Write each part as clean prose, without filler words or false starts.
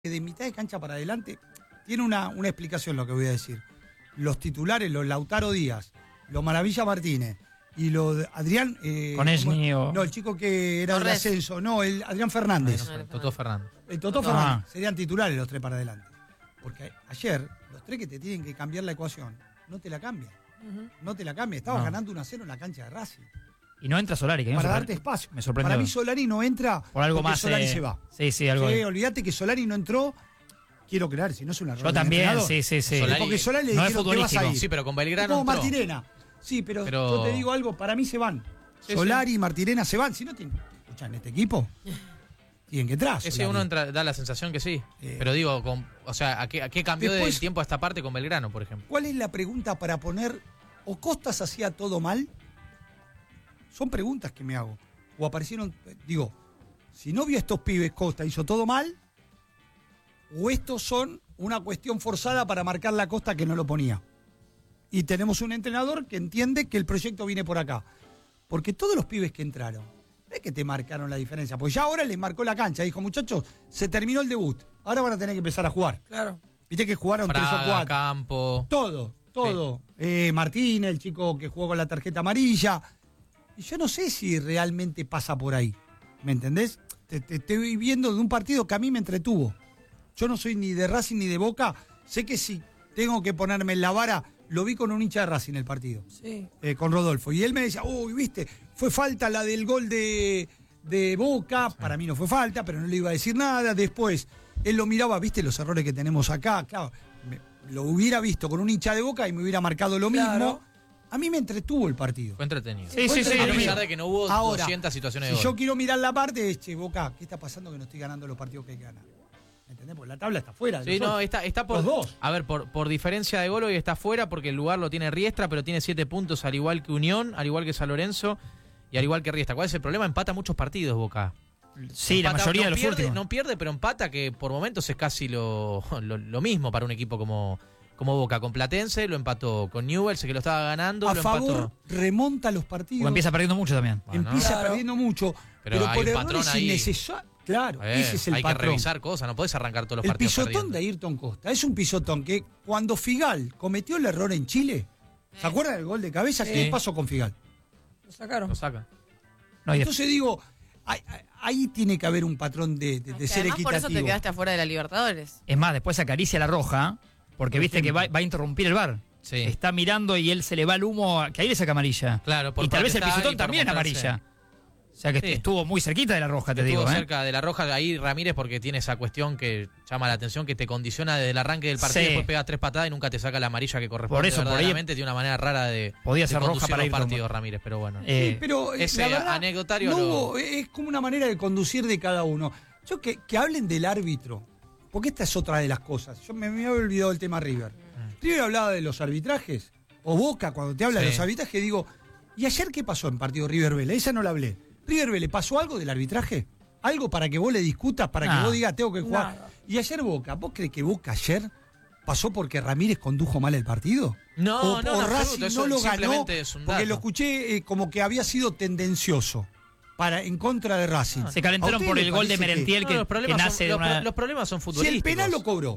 de mitad de cancha para adelante tiene una explicación lo que voy a decir. Los titulares, los Lautaro Díaz, los Maravilla Martínez y los de Adrián... Conechny o... No, el chico que era del ascenso. No, el Adrián Fernández. No, Totó Fernández. El Totó Fernández. Serían titulares los tres para adelante. Porque ayer, los tres que te tienen que cambiar la ecuación, no te la cambian. No te la cambian. Estabas ganando 1-0 en la cancha de Racing. Y no entra Solari, que para darte espacio. Me sorprendió. Para mí Solari no entra por algo porque más. Solari se va. Sí, algo. Sí, olvídate que Solari no entró. Quiero creer, si no es un error. Yo también, sí. Solari, porque Solari le dijeron que vas a ir. Sí, pero con Belgrano como Martirena. Sí, pero yo te digo algo, para mí se van. Sí, Solari y Martirena se van. Si no tienen, escuchan, este equipo tienen que entrar. Ese uno da la sensación que sí. Pero digo, o sea, ¿a qué cambió del tiempo a esta parte con Belgrano, por ejemplo? ¿Cuál es la pregunta para poner, o Costas hacía todo mal? Son preguntas que me hago. O aparecieron, digo, si no vio a estos pibes, Costa hizo todo mal, o estos son una cuestión forzada para marcar la Costa que no lo ponía. Y tenemos un entrenador que entiende que el proyecto viene por acá. Porque todos los pibes que entraron, no es que te marcaron la diferencia, pues ya ahora les marcó la cancha. Dijo, muchachos, se terminó el debut, ahora van a tener que empezar a jugar. Claro. Viste que jugaron Fraga, 3 o 4. Campo. Todo. Sí. Martín, el chico que jugó con la tarjeta amarilla. Y yo no sé si realmente pasa por ahí. ¿Me entendés? Te estoy viendo de un partido que a mí me entretuvo. Yo no soy ni de Racing ni de Boca. Sé que si tengo que ponerme en la vara, lo vi con un hincha de Racing el partido. Sí. Con Rodolfo. Y él me decía, uy, viste, fue falta la del gol de Boca. Sí. Para mí no fue falta, pero no le iba a decir nada. Después, él lo miraba, viste los errores que tenemos acá. Claro, lo hubiera visto con un hincha de Boca y me hubiera marcado lo mismo. A mí me entretuvo el partido. Fue entretenido. Sí. A pesar de que no hubo ahora, 200 situaciones de gol. Si yo quiero mirar la parte, che, Boca, ¿qué está pasando que no estoy ganando los partidos que hay que ganar? ¿Entendés? Porque la tabla está fuera. Sí, no, está por... Los dos. A ver, por diferencia de gol hoy está fuera porque el lugar lo tiene Riestra, pero tiene 7 puntos al igual que Unión, al igual que San Lorenzo y al igual que Riestra. ¿Cuál es el problema? Empata muchos partidos Boca. Sí, empata, la mayoría no de los pierde, últimos. No pierde, pero empata, que por momentos es casi lo mismo para un equipo como Boca. Con Platense lo empató, con Newell's que lo estaba ganando, a lo favor, empató. Remonta los partidos. O empieza perdiendo mucho también. Bueno, empieza perdiendo mucho, pero hay por un patrón errores ahí. innecesarios. Claro, ese es el hay patrón. que revisar cosas, no podés arrancar todos los el partidos pisotón perdiendo. de Ayrton Costa es un pisotón que cuando Figal cometió el error en Chile, ¿se acuerdan del gol de cabeza? ¿Qué pasó con Figal? Lo sacaron. Lo sacan. No, entonces digo, ahí tiene que haber un patrón de ser equitativo. Por eso te quedaste afuera de la Libertadores. Es más, después acaricia la roja, porque viste que va a interrumpir el VAR. Sí. Está mirando y él se le va el humo, que ahí le saca amarilla. Claro, por y tal vez el pisotón y también amarilla. O sea que sí, estuvo muy cerquita de la roja, te digo. Estuvo cerca de la roja ahí Ramírez porque tiene esa cuestión que llama la atención, que te condiciona desde el arranque del partido, después pega 3 patadas y nunca te saca la amarilla que corresponde. Por eso, verdaderamente tiene una manera rara de podía ser roja para los ir partidos Ramírez, pero bueno. Sí, pero ese la verdad, anecdotario no hubo, es como una manera de conducir de cada uno. Yo que hablen del árbitro, porque esta es otra de las cosas. Yo me había olvidado el tema River. River hablaba de los arbitrajes, o Boca cuando te habla de los arbitrajes, digo, ¿y ayer qué pasó en partido River Vélez? Esa no la hablé. River Vélez, ¿pasó algo del arbitraje? ¿Algo para que vos le discutas, para que vos digas, tengo que jugar? Nada. Y ayer Boca, ¿vos crees que Boca ayer pasó porque Ramírez condujo mal el partido? No, o Racing no lo ganó es un porque dato. lo escuché como que había sido tendencioso en contra de Racing. Se calentaron por el gol de Merentiel que nace de una... Los problemas son Si futbolísticos. el penal lo cobró.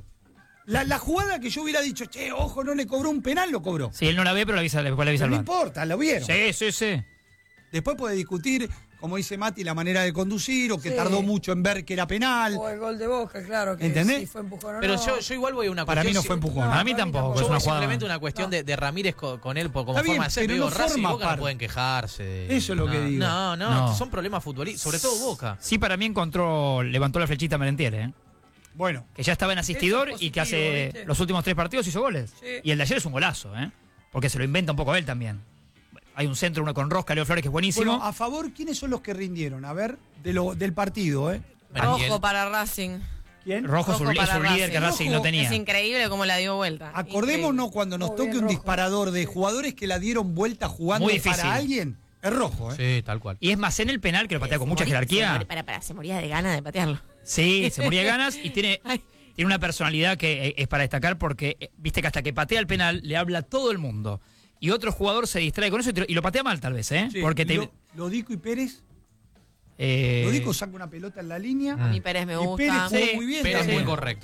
La jugada que yo hubiera dicho, che, ojo, no le cobró un penal, lo cobró. Sí, él no la ve, pero después la avisa al No VAR. importa, lo vieron. Sí. Después puede discutir, como dice Mati, la manera de conducir, o que Sí. tardó mucho en ver que era penal. O el gol de Boca, claro, que ¿Entendés? si fue empujón o Pero no. yo igual voy a una Para cuestión. mí no fue empujón. A mí tampoco. Yo Es una Es jugada... simplemente una cuestión de Ramírez con él como Está bien, forma de ser. pero Digo, no Racing y forma Boca no parte. pueden quejarse. Eso es lo que digo. No, son problemas futbolísticos, sobre todo Boca. Sí, para mí levantó la flechita Merentiel, Bueno, que ya estaba en asistidor Eso es y que hace positivo, ¿viste? los últimos 3 partidos hizo goles. Sí. Y el de ayer es un golazo, porque se lo inventa un poco él también. Hay un centro, uno con Rosca, Leo Flores, que es buenísimo. bueno, a favor, ¿quiénes son los que rindieron? A ver, del partido, Rojo para Racing. ¿Quién? Rojo es un para líder que Racing no tenía. Es increíble cómo la dio vuelta. Acordémonos cuando nos toque bien un Rojo. disparador de jugadores que la dieron vuelta jugando Muy difícil. para alguien. Es Rojo, Sí, tal cual. Y es más, en el penal, que lo patea con mucha jerarquía. Se moría de ganas de patearlo. Sí, se moría de ganas y tiene una personalidad que es para destacar porque, viste que hasta que patea el penal le habla a todo el mundo. Y otro jugador se distrae con eso y lo patea mal tal vez, Sí, porque Lodico y Pérez Lodico saca una pelota en la línea. A mí Pérez me Y gusta. Pérez jugó Sí, muy bien Pérez también. muy correcto.